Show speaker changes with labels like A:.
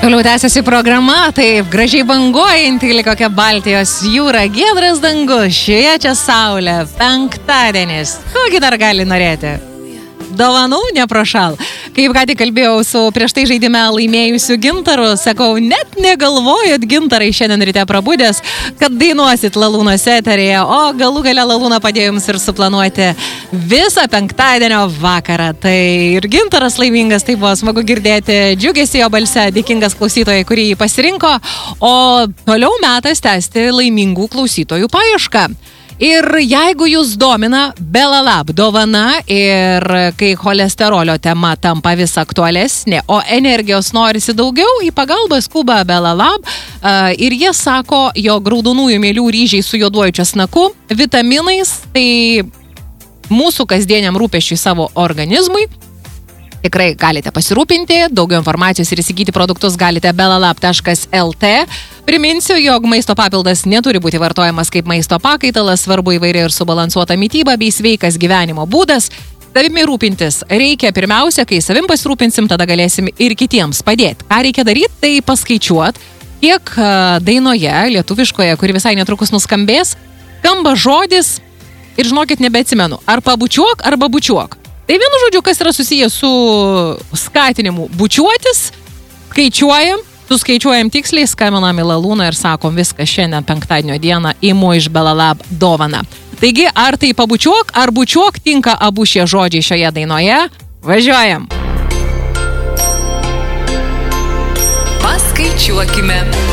A: Toliau tęsiasi programa, taip, gražiai banguojanti, lyg kokia Baltijos jūra, giedras dangus, šviečia saulė, penktadienis. Kokį dar gali norėti? Dovanų neprašal. Kaip ką tik kalbėjau su prieš tai žaidime laimėjusiu Gintaru, sakau, net negalvojot, Gintarai, šiandien ryte prabudęs, kad dainuosit Lalūnos eterėje, o galų gale Lalūna padėjo jums ir suplanuoti visą penktadienio vakarą. Tai ir Gintaras laimingas, tai buvo smagu girdėti džiugesį jo balse, dėkingas klausytojai, kurį jį pasirinko, o toliau metas tęsti laimingų klausytojų paiešką. Ir jeigu jūs domina Belalab dovana ir kai cholesterolio tema tampa vis aktualesnė, o energijos norisi daugiau, į pagalbą skuba Belalab ir jie sako, jog raudonųjų mielių ryžiai su juoduoju česnaku, vitaminais, tai mūsų kasdieniam rūpesčiui savo organizmui. Tikrai galite pasirūpinti, daugiau informacijos ir įsigyti produktus galite belalab.lt. Priminsiu, jog maisto papildas neturi būti vartojamas kaip maisto pakaitalas, svarbu įvairiai ir subalansuota mityba bei sveikas gyvenimo būdas. Savimi rūpintis reikia pirmiausia, kai savim pasirūpinsim, tada galėsim ir kitiems padėti. Ką reikia daryti, tai paskaičiuot, kiek dainoje lietuviškoje, kuri visai netrukus nuskambės, skamba žodis ir žinokit, nebeatsimenu, ar pabučiuok, arba bučiuok. Tai vienu žodžiu, kas yra susijęs su skatinimu bučiuotis, suskaičiuojam tiksliai, skambinam į Lalūną ir sakom, viskas šiandien penktadienio dieną imu iš Belalab dovaną. Taigi, ar tai pabučiuok, ar bučiuok, tinka abu šie žodžiai šioje dainoje. Važiuojam!
B: Paskaičiuokime.